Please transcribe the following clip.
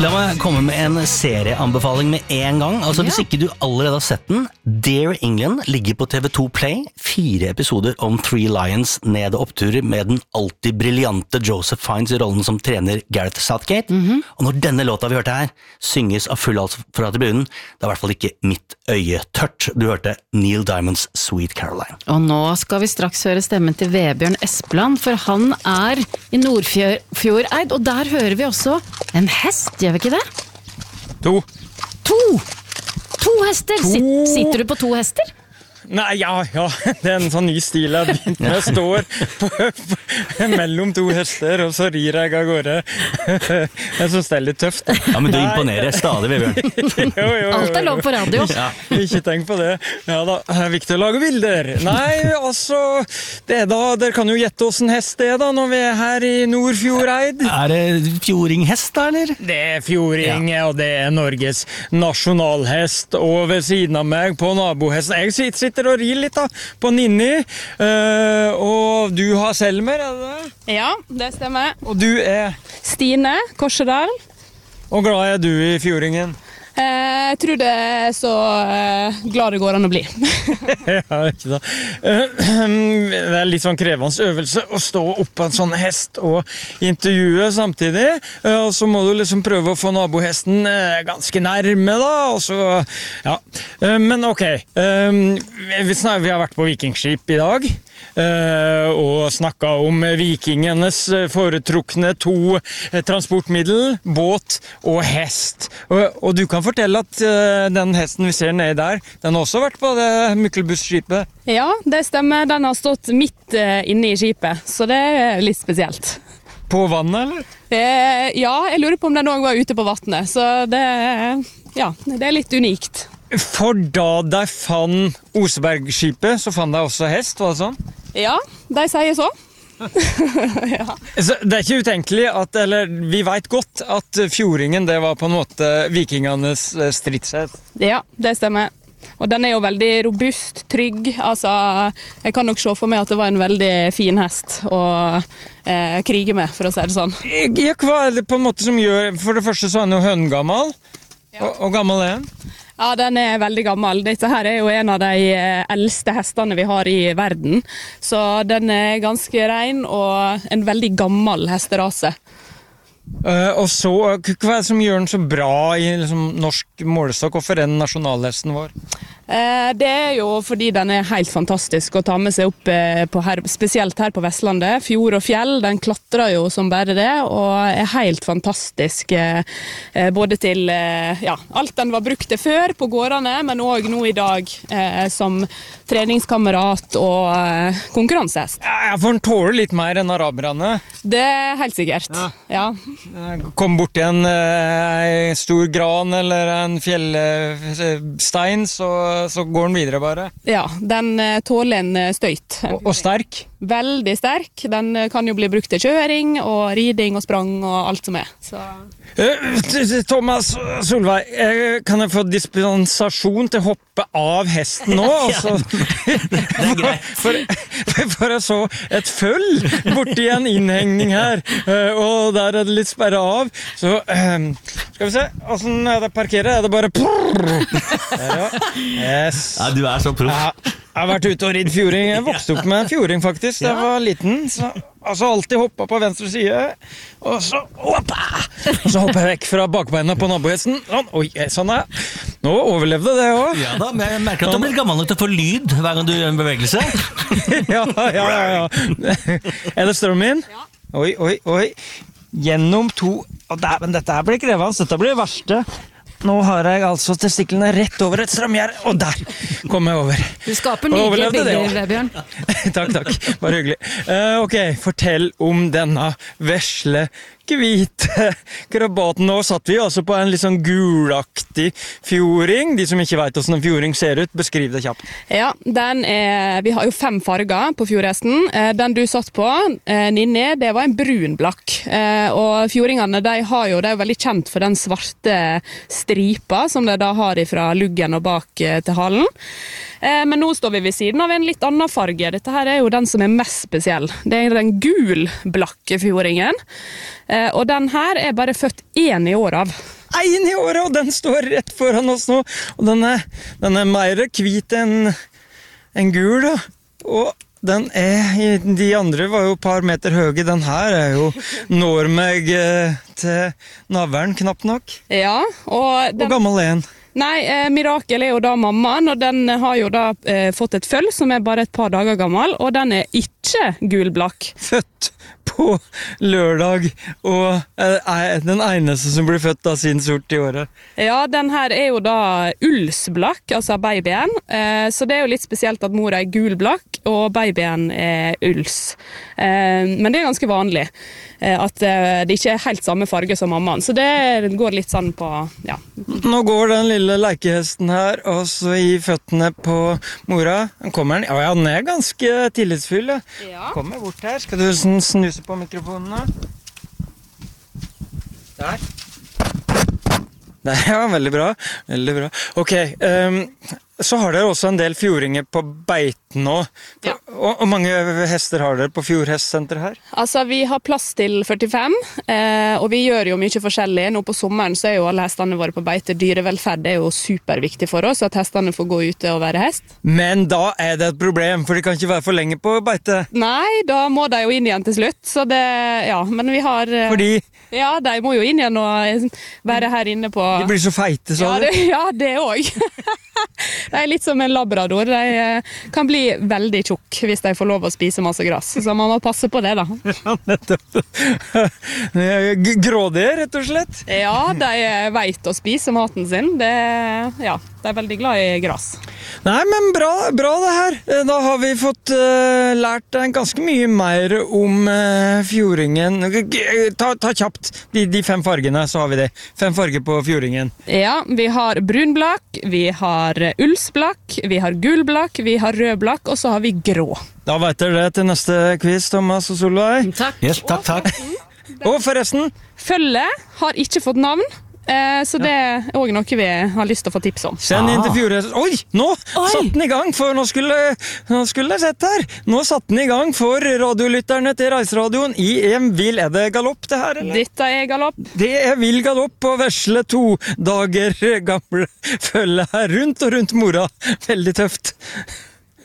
La meg komme med en serieanbefaling med en gang. Altså, hvis ikke du allerede har sett den, Dear England ligger på TV2 Play. 4 episoder om Three Lions ned- og oppturer med den alltid briljante Joseph Fiennes i rollen som trener Gareth Southgate. Og når denne låta vi hørte her synges av full hals fra tribunen, det er i hvert fall ikke mitt øye tørt. Du hørte Neil Diamonds Sweet Caroline. Og nå skal vi straks høre stemmen til Vebjørn Espeland, for han er i Nordfjordeid, og der hører vi også en hest, gjør vi ikke det? 2 hester! Sitter du på 2 hester? Nei, ja, det er en sånn ny stil jeg har begynt med. Jeg står mellom 2 hester, og så rir jeg av gårde. Jeg synes det er litt tøft. Ja, men du imponerer stadig, Vebjørn. Jo. Alt er lov på radio. Ja. Ikke tenk på det. Ja da, det er viktig å lage bilder. Nei, altså, det er da, dere kan jo gjette oss en hest det da, når vi er her i Nordfjordeid. Er det fjordinghest da, eller? Det er fjording, og det er Norges nasjonalhest, og ved siden av meg på nabohesten. Jeg sitter og rir litt da, på Ninni, og du har Selmer, er det det? Ja, det stemmer. Og du er, Stine Korsedal. og glad er du i fjordingen? Jeg tror det er så glad det går an å bli. Ja, ikke da. Det er litt sånn krevende øvelse å stå opp på en sånn hest og intervjue samtidig, og så må du liksom prøve å få nabohesten ganske nærme da, og så, ja. Men ok, vi har vært på vikingskip i dag, og snakket om vikingenes foretrukne 2 transportmiddel, båt og hest. Og du kan fortelle at den hesten vi ser nede der, den har også vært på det Myklebustskipet. Ja, det stemmer. Den har stått midt inne i skipet, så det er litt spesielt. På vannet, eller? Ja, jeg lurer på om den også var ute på vattnet, så det er litt unikt. For da de fant Osebergskipet, så fant de også hest, var det sånn? Ja, de sier så. Ja. Så det er ikke utenkelig at, eller vi vet godt at fjordingen det var på en måte vikingenes stridshest. Ja, det stemmer. Og den er jo veldig robust, trygg. Altså, jeg kan nok se for meg at det var en veldig fin hest å krige med, for å si det sånn. Ja, hva er det på en måte som gjør, for det første så er den jo høngammal, og gammel er den? Ja, den er veldig gammel. Dette her er jo en av de eldste hestene vi har i verden. Så den er ganske ren og en veldig gammel hesterase. Og så, hva er det som gjør den så bra i liksom, norsk målestokk, og for den nasjonalhesten vår? Det er jo fordi den er helt fantastisk å ta med seg opp spesielt her på Vestlandet. Fjord og fjell, den klatrer jo som bare det, og er helt fantastisk både til alt den var brukt til før på gårdene, men også nå i dag som treningskamerat og konkurransehest. Ja, for den tåler litt mer enn araberne. Det er helt sikkert, ja. Kom bort til en stor gran eller en fjellstein, så går den videre bare. Ja, den tåler en støyt. Og sterk? Veldig sterk. Den kan jo bli brukt til kjøring og riding og sprang og alt som er. Så. Thomas Solveig, kan jeg få dispensasjon til å hoppe av hesten nå? Altså? Det er greit. For jeg så et føll borti en innhengning her, og der er det litt sperret av. Så skal vi se, hvordan er det parkeret? Er det bare ja. Yes. Ja, du er så proff. Jeg har vært ute og ridd fjording. Jeg vokste opp med en fjording faktisk da jeg var liten. Så alltid hoppet på venstre side, og så hoppet jeg vekk fra bakbeina på nabohesten. Oi, sånn er. Nå overlevde det også. Ja da, men jeg merker at du blir gammel nok til å få lyd hver gang du gjør en bevegelse. Ja. Er det strømmen min? Ja. Oi. Gjennom 2. Men dette her blir krevende. Dette blir det verste. Nå har jeg altså testiklene rett over et strømgjerde, og der kom jeg over. Du skaper nye bilder, Vebjørn. Takk. Bare hyggelig. Ok, fortell om denne vesle, hvite krabaten. Nå satt vi altså på en litt sånn gulaktig fjording. De som ikke vet hvordan en fjording ser ut, beskriv det kjapt. Ja, vi har jo 5 farger på fjordhesten. Den du satt på, Ninni, det var en brun blakk. Og fjordingene, de er jo veldig kjent for den svarte stripa som de da har fra luggen og bak til halen. Men nå står vi ved siden av en litt annen farge. Dette her er jo den som er mest spesiell. Det er den gul blakke fjordingen. Og den her er bare født 1 i år av. 1 i året, og den står rett foran oss nå. Og den er mer hvit enn gul, da. Og de andre var jo et par meter høye. Den her når meg til navlen, knapt nok. Ja, og Hvor gammel er den? Nei, Mirakel er jo da mammaen, og den har jo da fått et føll som er bare et par dager gammel, og den er ikke gulblakk. Født på lørdag, og den eneste som blir født av sin sort i året. Ja, den her er jo da ulsblakk, altså babyen, så det er jo litt spesielt at mor er gulblakk, og babyen er uls. Men det er ganske vanlig at det ikke er helt samme farge som mammaen, så det går litt sånn på, ja. Nå går den lille lekehesten her, og så i føttene på mora. Kommer den? Ja, den er ganske tillitsfull. Ja. Kommer bort her. Skal du snuse på mikrofonen nå? Der. Ja, veldig bra. Veldig bra. Ok, så har dere også en del fjordinger på beiten nå. Ja. Og mange hester har dere på fjordhestsenteret her? Altså, vi har plass til 45, og vi gjør jo mye forskjellig. Nå på sommeren så er jo alle hestene våre på beite. Dyrevelferd er jo superviktig for oss, at hestene får gå ute og være hest. Men da er det et problem, for de kan ikke være for lenge på beite. Nei, da må de jo inn igjen til slutt, så det, ja, men vi har... Fordi Ja, de må jo inn igjen og være her inne på... de blir så feite, sa du? Ja, det også. De er litt som en labrador. De kan bli veldig tjukk hvis de får lov å spise masse gras. Så man må passe på det, da. Ja, nettopp. Grådige, rett og slett. Ja, de vet å spise maten sin. De er veldig glad i gras. Nei, men bra det her. Da har vi fått lært ganske mye mer om fjordingen. Ta kjapt de 5 fargene, så har vi det. 5 farger på fjordingen. Ja, vi har brunblakk, vi har ulsblakk, vi har gulblakk, vi har rødblakk, og så har vi grå. Da vet dere det til neste quiz, Thomas og Solveig. Takk. Yes, takk. Og forresten, Følget har ikke fått navn, så det er også noe vi har lyst til å få tips om. send inn til fjordhest. Oi, nå satt den i gang, for nå skulle jeg sett her. Nå satt den i gang for radiolytterne til Reiseradioen i en vill. Er det galopp det her, eller? Dette er galopp. Det er vill galopp på vesle 2 dager gamle følge her rundt og rundt mora. Veldig tøft.